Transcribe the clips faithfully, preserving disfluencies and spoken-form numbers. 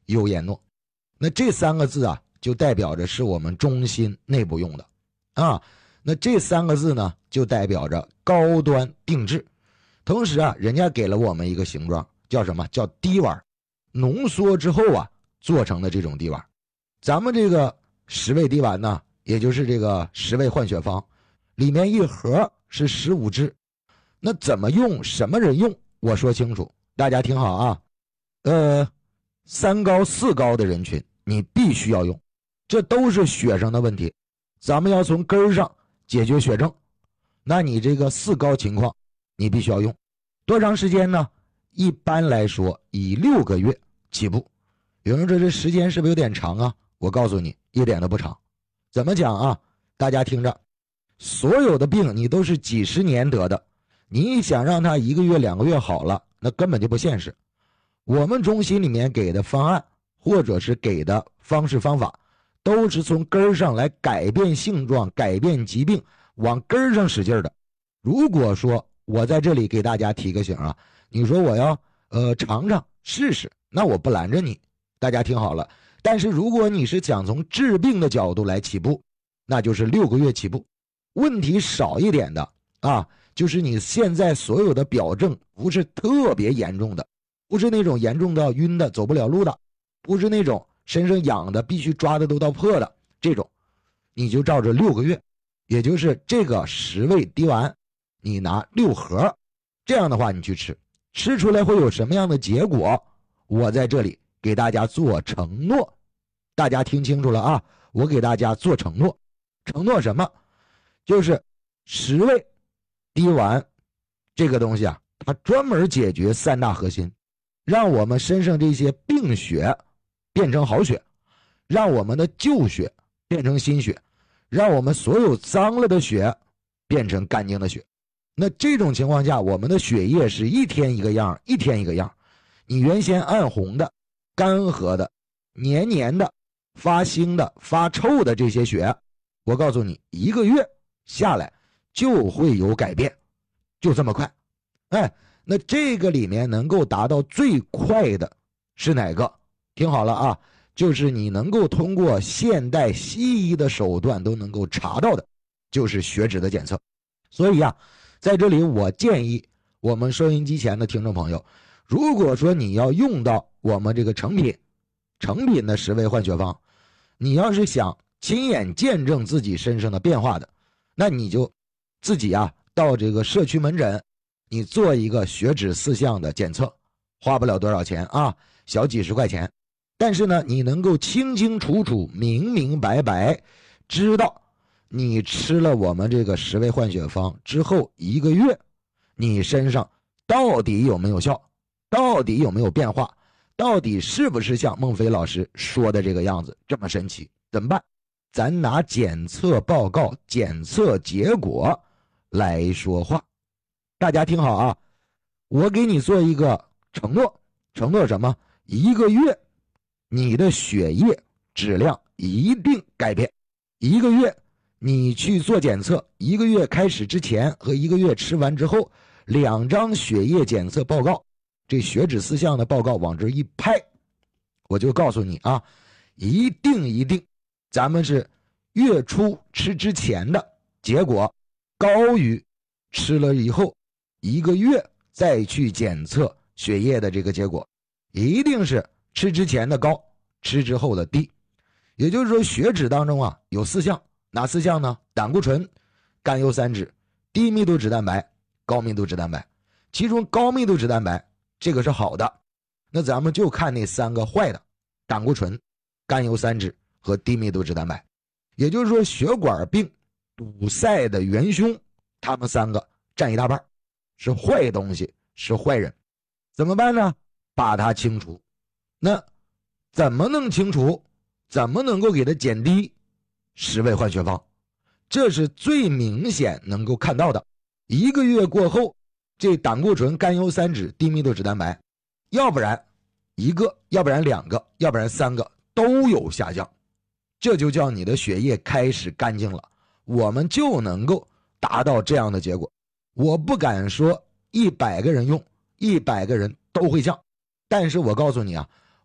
优颜诺。那这三个字啊，就代表着是我们中心内部用的啊。那这三个字呢，就代表着高端定制。同时啊，人家给了我们一个形状，叫什么？叫滴丸，浓缩之后啊做成的这种滴丸。咱们这个十味滴丸呢，也就是这个十味换血方，里面一盒是十五支。那怎么用，什么人用，我说清楚，大家听好啊。呃，三高四高的人群你必须要用，这都是血上的问题，咱们要从根上解决血症。那你这个四高情况你必须要用多长时间呢？一般来说以六个月起步。有人说这时间是不是有点长啊？我告诉你，一点都不长。怎么讲啊？大家听着，所有的病你都是几十年得的，你想让它一个月两个月好了，那根本就不现实。我们中心里面给的方案或者是给的方式方法，都是从根上来改变性状，改变疾病，往根上使劲的。如果说我在这里给大家提个醒啊，你说我要呃尝尝试试，那我不拦着你，大家听好了。但是如果你是想从治病的角度来起步，那就是六个月起步。问题少一点的啊，就是你现在所有的表症不是特别严重的，不是那种严重到晕的走不了路的，不是那种身上痒的必须抓的都到破的这种，你就照着六个月，也就是这个十味滴丸你拿六盒，这样的话你去吃，吃出来会有什么样的结果，我在这里给大家做承诺。大家听清楚了啊，我给大家做承诺。承诺什么？就是十味滴丸这个东西啊，它专门解决三大核心，让我们身上这些病血变成好血，让我们的旧血变成新血，让我们所有脏了的血变成干净的血。那这种情况下，我们的血液是一天一个样，一天一个样。你原先暗红的、干涸的、黏黏的、发腥的、发臭的这些血，我告诉你，一个月下来就会有改变，就这么快。哎，那这个里面能够达到最快的是哪个？听好了啊，就是你能够通过现代西医的手段都能够查到的，就是血脂的检测。所以啊，在这里我建议我们收音机前的听众朋友，如果说你要用到我们这个成品成品的十味换血方，你要是想亲眼见证自己身上的变化的，那你就自己啊到这个社区门诊，你做一个血脂四项的检测，花不了多少钱啊，小几十块钱。但是呢，你能够清清楚楚、明明白白知道你吃了我们这个十味换血方之后一个月，你身上到底有没有效，到底有没有变化，到底是不是像孟非老师说的这个样子这么神奇？怎么办？咱拿检测报告、检测结果来说话。大家听好啊，我给你做一个承诺，承诺什么？一个月你的血液质量一定改变。一个月你去做检测，一个月开始之前和一个月吃完之后，两张血液检测报告，这血脂四项的报告往这一拍，我就告诉你啊，一定一定咱们是月初吃之前的结果高于吃了以后一个月再去检测血液的这个结果，一定是吃之前的高，吃之后的低。也就是说血脂当中啊有四项，哪四项呢？胆固醇、甘油三酯、低密度脂蛋白、高密度脂蛋白。其中高密度脂蛋白这个是好的，那咱们就看那三个坏的，胆固醇、甘油三酯和低密度脂蛋白。也就是说血管病堵塞的元凶，他们三个占一大半，是坏东西，是坏人。怎么办呢？把它清除。那怎么能清除？怎么能够给它减低？十味换血方，这是最明显能够看到的。一个月过后，这胆固醇、甘油三酯、低密度脂蛋白，要不然一个，要不然两个，要不然三个都有下降，这就叫你的血液开始干净了，我们就能够达到这样的结果。我不敢说一百个人用一百个人都会降，但是我告诉你啊，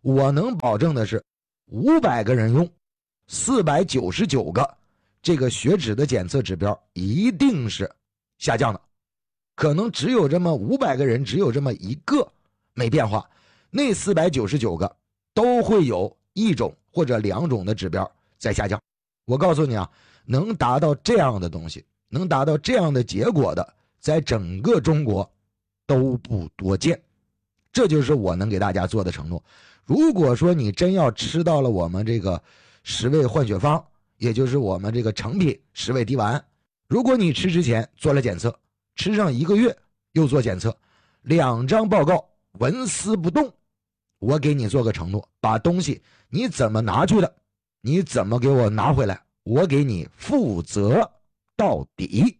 我能保证的是五百个人用四百九十九个这个血脂的检测指标一定是下降的，可能只有这么五百个人只有这么一个没变化，那四百九十九个都会有一种或者两种的指标在下降。我告诉你啊，能达到这样的东西，能达到这样的结果的，在整个中国都不多见。这就是我能给大家做的承诺。如果说你真要吃到了我们这个十味换血方，也就是我们这个成品十味滴丸，如果你吃之前做了检测，吃上一个月又做检测，两张报告纹丝不动，我给你做个承诺，把东西你怎么拿去的，你怎么给我拿回来，我给你负责到底。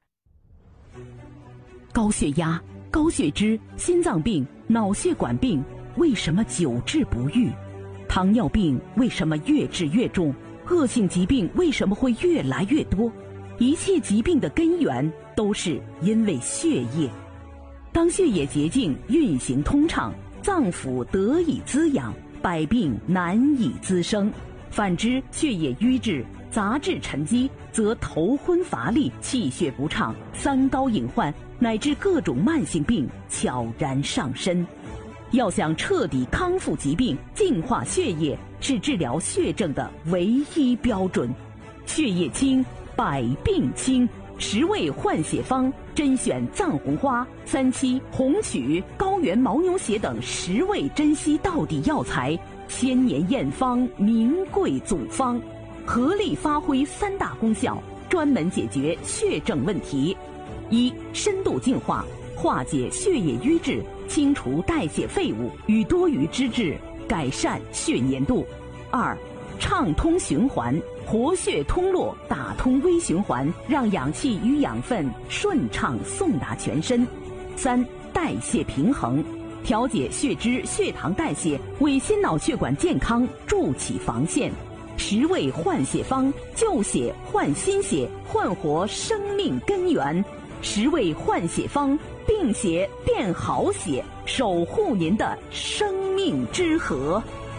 高血压、高血脂、心脏病、脑血管病为什么久治不愈？糖尿病为什么越治越重？恶性疾病为什么会越来越多？一切疾病的根源都是因为血液。当血液洁净运行通畅，脏腑得以滋养，百病难以滋生。反之，血液瘀滞、杂质沉积，则头昏乏力、气血不畅、三高隐患乃至各种慢性病悄然上身。要想彻底康复疾病、净化血液，是治疗血症的唯一标准。血液清，百病清。十味换血方甄选藏红花、三七、红曲、高原牦牛血等十味珍稀到底药材，千年验方，名贵祖方，合力发挥三大功效，专门解决血症问题：一、深度净化，化解血液瘀滞，清除代谢废物与多余脂质，改善血粘度；二、畅通循环，活血通络，打通微循环，让氧气与养分顺畅送达全身；三、代谢平衡，调节血脂、血糖代谢，为心脑血管健康筑起防线。十味换血方，旧血换新血，焕活生命根源。十味换血方，病血变好血，守护您的生命之河。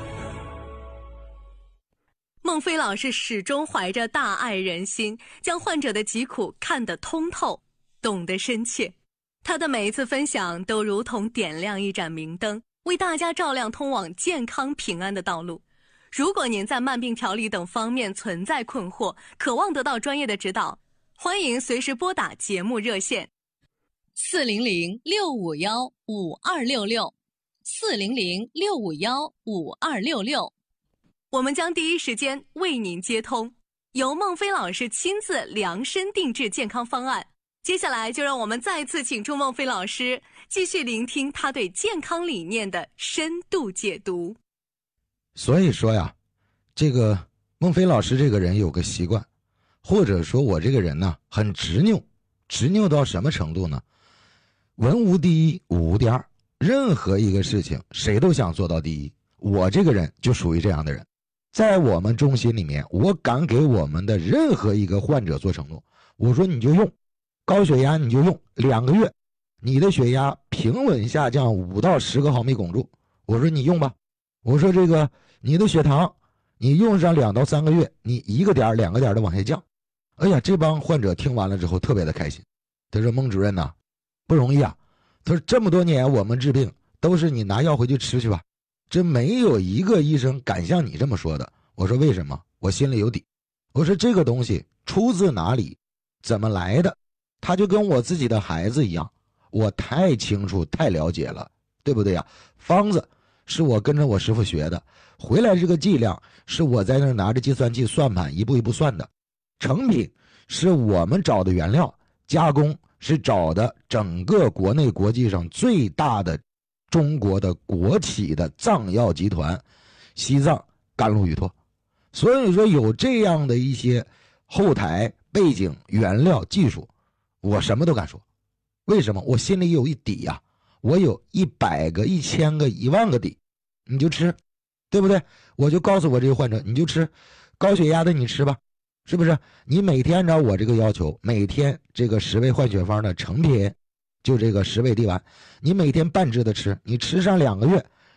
孟非老师始终怀着大爱人心，将患者的疾苦看得通透，懂得深切。他的每一次分享都如同点亮一盏明灯，为大家照亮通往健康平安的道路。如果您在慢病调理等方面存在困惑，渴望得到专业的指导，欢迎随时拨打节目热线四零零六五幺五二六六四零零六五幺五二六六，我们将第一时间为您接通，由孟非老师亲自量身定制健康方案。接下来就让我们再次请出孟非老师，继续聆听他对健康理念的深度解读。 所以说呀，这个孟非老师这个人有个习惯，或者说我这个人呢很执拗，执拗到什么程度呢？文无第一，武无第二，任何一个事情谁都想做到第一，我这个人就属于这样的人。在我们中心里面，我敢给我们的任何一个患者做承诺，我说你就用高血压，你就用两个月，你的血压平稳下降五到十个毫米汞柱，我说你用吧。我说这个你的血糖，你用上两到三个月，你一个点两个点的往下降。哎呀，这帮患者听完了之后特别的开心。他说孟主任呐，不容易啊。他说这么多年我们治病都是你拿药回去吃去吧，这没有一个医生敢像你这么说的。我说为什么？我心里有底。我说这个东西出自哪里，怎么来的，他就跟我自己的孩子一样，我太清楚太了解了，对不对呀？方子是我跟着我师傅学的，回来这个剂量是我在那拿着计算器算盘一步一步算的，成品是我们找的原料，加工是找的整个国内国际上最大的中国的国企的藏药集团西藏甘露雨托。所以说有这样的一些后台背景原料技术，我什么都敢说。为什么？我心里有一底呀、啊，我有一百个一千个一万个底，你就吃，对不对？我就告诉我这个患者，你就吃高血压的，你吃吧，是不是？你每天按照我这个要求，每天这个十味换血方的成品，就这个十味滴丸，你每天半支的吃，你吃上两个月，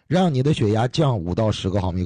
让你的血压降五到十个毫米。